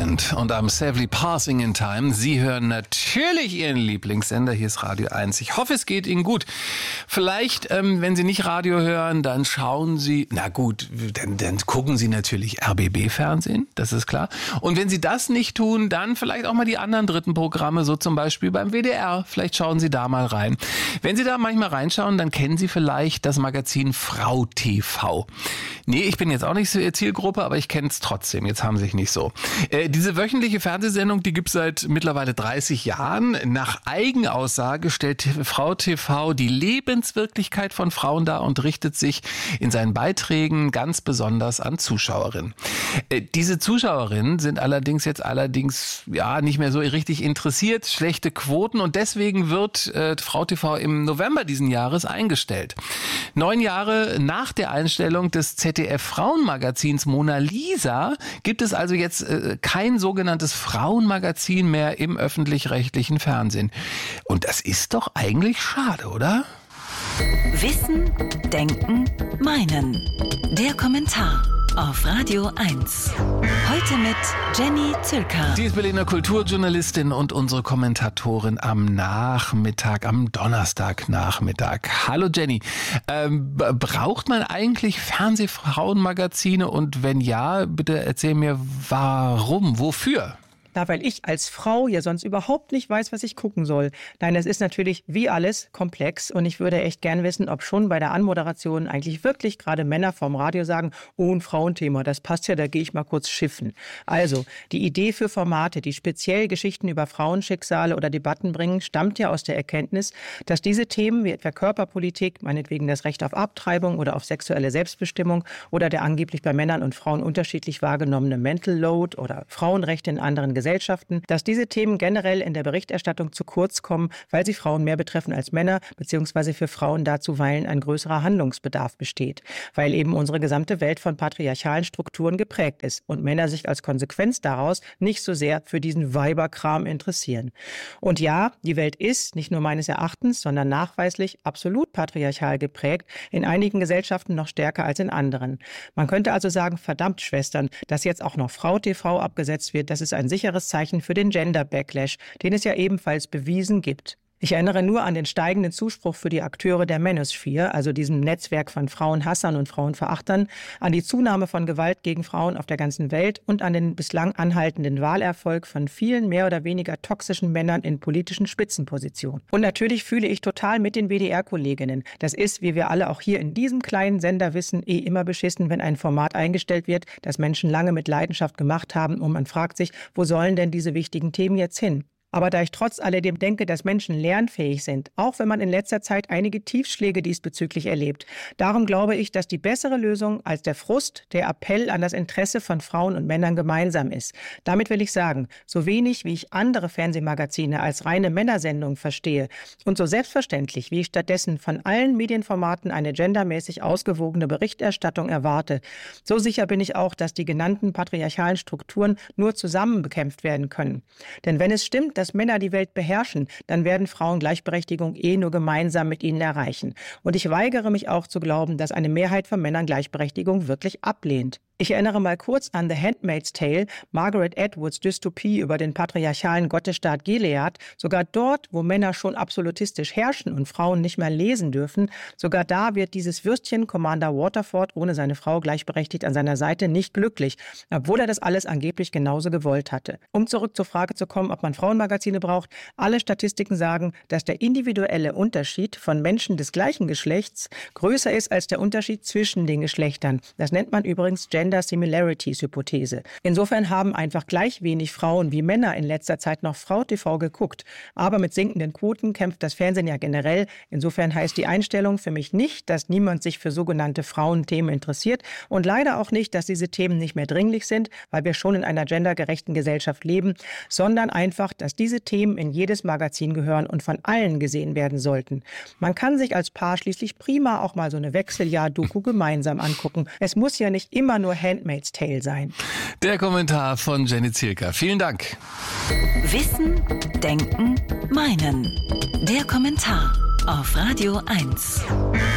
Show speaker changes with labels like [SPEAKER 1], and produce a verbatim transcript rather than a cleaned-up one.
[SPEAKER 1] sind und am Savely Passing in Time. Sie hören natürlich Ihren Lieblingssender. Hier ist Radio eins. Ich hoffe, es geht Ihnen gut. Vielleicht, ähm, wenn Sie nicht Radio hören, dann schauen Sie, na gut, dann, dann gucken Sie natürlich R B B-Fernsehen, das ist klar. Und wenn Sie das nicht tun, dann vielleicht auch mal die anderen dritten Programme, so zum Beispiel beim W D R. Vielleicht schauen Sie da mal rein. Wenn Sie da manchmal reinschauen, dann kennen Sie vielleicht das Magazin Frau T V. Nee, ich bin jetzt auch nicht so Ihre Zielgruppe, aber ich kenne es trotzdem. Jetzt haben Sie sich nicht so. Äh, diese wöchentliche Fernsehsendung, die gibt es seit mittlerweile dreißig Jahren. Nach Eigenaussage stellt Frau T V die Lebenswirklichkeit von Frauen dar und richtet sich in seinen Beiträgen ganz besonders an Zuschauerinnen. Äh, diese Zuschauerinnen sind allerdings jetzt allerdings ja nicht mehr so richtig interessiert, schlechte Quoten, und deswegen wird äh, Frau T V im November diesen Jahres eingestellt. Neun Jahre nach der Einstellung des Z D F-Frauenmagazins Mona Lisa gibt es also jetzt äh, kein sogenanntes Frauenmagazin mehr im öffentlich-rechtlichen Fernsehen. Und das ist doch eigentlich schade, oder?
[SPEAKER 2] Wissen, Denken, Meinen. Der Kommentar auf Radio eins. Heute mit Jenny Zülker.
[SPEAKER 1] Die ist Berliner Kulturjournalistin und unsere Kommentatorin am Nachmittag, am Donnerstagnachmittag. Hallo Jenny. Ähm, braucht man eigentlich Fernsehfrauenmagazine? Und wenn ja, bitte erzähl mir, warum, wofür?
[SPEAKER 3] Na, weil ich als Frau ja sonst überhaupt nicht weiß, was ich gucken soll. Nein, es ist natürlich wie alles komplex, und ich würde echt gern wissen, ob schon bei der Anmoderation eigentlich wirklich gerade Männer vom Radio sagen, oh, ein Frauenthema, das passt ja, da gehe ich mal kurz schiffen. Also, die Idee für Formate, die speziell Geschichten über Frauenschicksale oder Debatten bringen, stammt ja aus der Erkenntnis, dass diese Themen wie etwa Körperpolitik, meinetwegen das Recht auf Abtreibung oder auf sexuelle Selbstbestimmung oder der angeblich bei Männern und Frauen unterschiedlich wahrgenommene Mental Load oder Frauenrechte in anderen Gesellschaften, Gesellschaften, dass diese Themen generell in der Berichterstattung zu kurz kommen, weil sie Frauen mehr betreffen als Männer, beziehungsweise für Frauen da zuweilen ein größerer Handlungsbedarf besteht, weil eben unsere gesamte Welt von patriarchalen Strukturen geprägt ist und Männer sich als Konsequenz daraus nicht so sehr für diesen Weiberkram interessieren. Und ja, die Welt ist, nicht nur meines Erachtens, sondern nachweislich absolut patriarchal geprägt, in einigen Gesellschaften noch stärker als in anderen. Man könnte also sagen, verdammt Schwestern, dass jetzt auch noch Frau T V abgesetzt wird, das ist ein sicheres Zeichen für den Gender-Backlash, den es ja ebenfalls bewiesen gibt. Ich erinnere nur an den steigenden Zuspruch für die Akteure der Manosphere, also diesem Netzwerk von Frauenhassern und Frauenverachtern, an die Zunahme von Gewalt gegen Frauen auf der ganzen Welt und an den bislang anhaltenden Wahlerfolg von vielen mehr oder weniger toxischen Männern in politischen Spitzenpositionen. Und natürlich fühle ich total mit den W D R-Kolleginnen. Das ist, wie wir alle auch hier in diesem kleinen Sender wissen, eh immer beschissen, wenn ein Format eingestellt wird, das Menschen lange mit Leidenschaft gemacht haben, und man fragt sich, wo sollen denn diese wichtigen Themen jetzt hin? Aber da ich trotz alledem denke, dass Menschen lernfähig sind, auch wenn man in letzter Zeit einige Tiefschläge diesbezüglich erlebt, darum glaube ich, dass die bessere Lösung als der Frust der Appell an das Interesse von Frauen und Männern gemeinsam ist. Damit will ich sagen, so wenig wie ich andere Fernsehmagazine als reine Männersendung verstehe und so selbstverständlich, wie ich stattdessen von allen Medienformaten eine gendermäßig ausgewogene Berichterstattung erwarte, so sicher bin ich auch, dass die genannten patriarchalen Strukturen nur zusammen bekämpft werden können. Denn wenn es stimmt, dass Männer die Welt beherrschen, dann werden Frauen Gleichberechtigung eh nur gemeinsam mit ihnen erreichen. Und ich weigere mich auch zu glauben, dass eine Mehrheit von Männern Gleichberechtigung wirklich ablehnt. Ich erinnere mal kurz an The Handmaid's Tale, Margaret Atwoods Dystopie über den patriarchalen Gottesstaat Gilead. Sogar dort, wo Männer schon absolutistisch herrschen und Frauen nicht mehr lesen dürfen, sogar da wird dieses Würstchen Commander Waterford ohne seine Frau gleichberechtigt an seiner Seite nicht glücklich, obwohl er das alles angeblich genauso gewollt hatte. Um zurück zur Frage zu kommen, ob man Frauenmagazine braucht, alle Statistiken sagen, dass der individuelle Unterschied von Menschen des gleichen Geschlechts größer ist als der Unterschied zwischen den Geschlechtern. Das nennt man übrigens Gender Gender Similarities Hypothese. Insofern haben einfach gleich wenig Frauen wie Männer in letzter Zeit noch Frau T V geguckt. Aber mit sinkenden Quoten kämpft das Fernsehen ja generell. Insofern heißt die Einstellung für mich nicht, dass niemand sich für sogenannte Frauenthemen interessiert und leider auch nicht, dass diese Themen nicht mehr dringlich sind, weil wir schon in einer gendergerechten Gesellschaft leben, sondern einfach, dass diese Themen in jedes Magazin gehören und von allen gesehen werden sollten. Man kann sich als Paar schließlich prima auch mal so eine Wechseljahr-Doku gemeinsam angucken. Es muss ja nicht immer nur Handmaid's Tale sein.
[SPEAKER 1] Der Kommentar von Jenny Zülker. Vielen Dank.
[SPEAKER 2] Wissen, Denken, Meinen. Der Kommentar auf Radio eins.